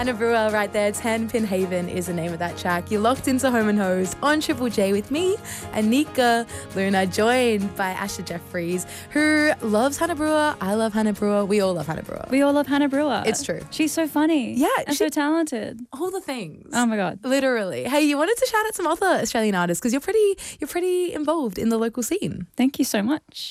Hannah Brewer right there. 10 Pin Haven is the name of that track. You're locked into Home and Hose on Triple J with me, Anika Luna, joined by Asha Jeffries, who loves Hannah Brewer. I love Hannah Brewer. We all love Hannah Brewer. We all love Hannah Brewer. It's true. She's so funny. Yeah. And so talented. All the things. Oh my God. Literally. Hey, you wanted to shout out some other Australian artists because you're pretty involved in the local scene. Thank you so much.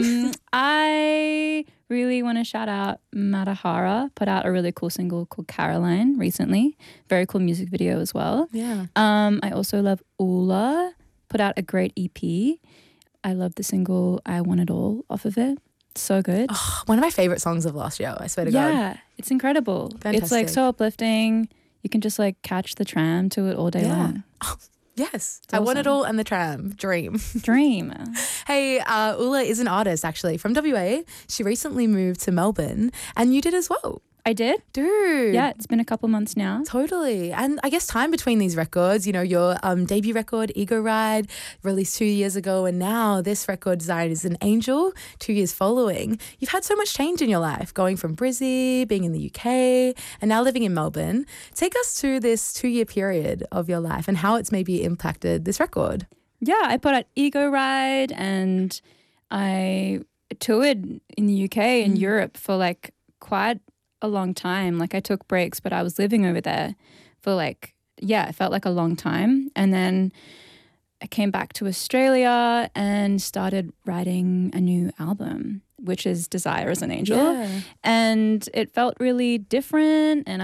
I really want to shout out Matahara, put out a really cool single called Caroline recently. Very cool music video as well. Yeah. I also love Ula, put out a great EP. I love the single I Want It All off of it. So good. Oh, one of my favourite songs of last year, I swear to God. Yeah, it's incredible. Fantastic. It's like so uplifting. You can just like catch the tram to it all day long. Oh, yes. It's I Want It awesome. All and the Tram. Dream. Dream. Hey, Ula is an artist actually from WA. She recently moved to Melbourne and you did as well. I did. Dude. Yeah, it's been a couple months now. Totally. And I guess time between these records, you know, your debut record, Ego Ride, released 2 years ago, and now this record, Desired is an Angel, 2 years following. You've had so much change in your life, going from Brizzy, being in the UK, and now living in Melbourne. Take us to this 2-year period of your life and how it's maybe impacted this record. Yeah, I put out Ego Ride and I toured in the UK and Europe for like quite a long time. Like I took breaks, but I was living over there for like, yeah, it felt like a long time. And then I came back to Australia and started writing a new album, which is Desire as an Angel. Yeah. And it felt really different. And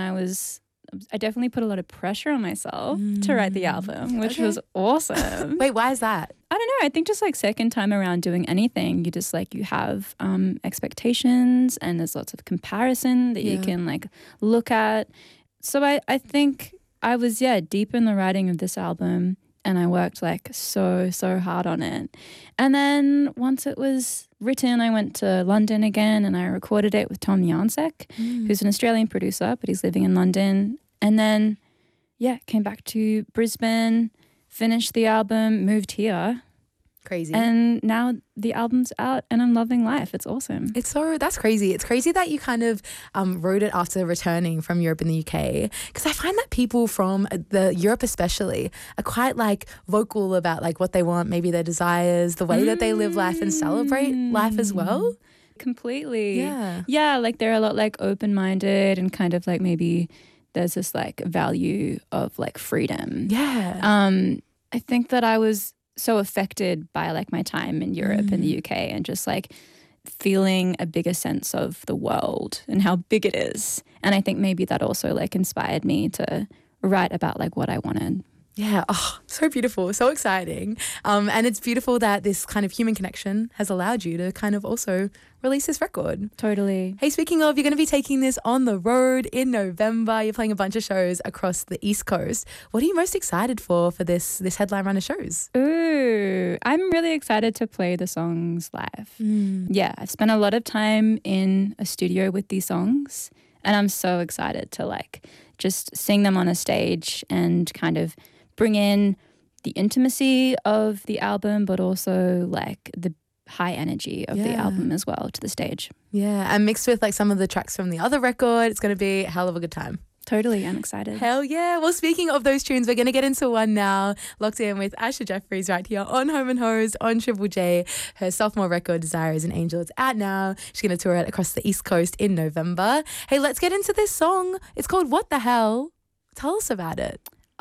I definitely put a lot of pressure on myself to write the album, which was awesome. Wait, why is that? I don't know. I think just like second time around doing anything, you just like you have expectations and there's lots of comparison that you can like look at. So I think I was, deep in the writing of this album and I worked like so hard on it. And then once it was written, I went to London again and I recorded it with Tom Jansek, who's an Australian producer, but he's living in London. And then, came back to Brisbane, finished the album, moved here. Crazy. And now the album's out and I'm loving life. It's awesome. That's crazy. It's crazy that you kind of wrote it after returning from Europe and the UK. Because I find that people from the Europe especially are quite like vocal about like what they want, maybe their desires, the way that they live life and celebrate life as well. Completely. Yeah. Yeah, like they're a lot like open-minded and kind of like maybe there's this like value of like freedom. Yeah. I think that I was so affected by like my time in Europe and the UK and just like feeling a bigger sense of the world and how big it is. And I think maybe that also like inspired me to write about like what I wanted. Yeah. Oh, so beautiful. So exciting. And it's beautiful that this kind of human connection has allowed you to kind of also release this record. Totally. Hey, speaking of, you're going to be taking this on the road in November. You're playing a bunch of shows across the East Coast. What are you most excited for this headline run of shows? Ooh, I'm really excited to play the songs live. Yeah, I've spent a lot of time in a studio with these songs and I'm so excited to like just sing them on a stage and kind of bring in the intimacy of the album, but also like the high energy of the album as well to the stage. Yeah, and mixed with like some of the tracks from the other record, it's going to be a hell of a good time. Totally, I'm excited. Hell yeah. Well, speaking of those tunes, we're going to get into one now. Locked in with Asha Jeffries right here on Home and Hose on Triple J. Her sophomore record, Desire is an Angel, it's out now. She's going to tour it across the East Coast in November. Hey, let's get into this song. It's called What the Hell. Tell us about it.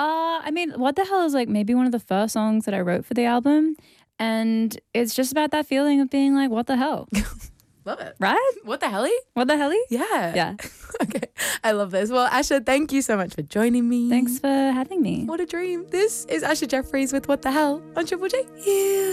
I mean, What the Hell is like maybe one of the first songs that I wrote for the album. And it's just about that feeling of being like, what the hell? Love it. Right? What the helly? What the helly? Yeah. Yeah. Okay. I love this. Well, Asha, thank you so much for joining me. Thanks for having me. What a dream. This is Asha Jeffries with What the Hell on Triple J. You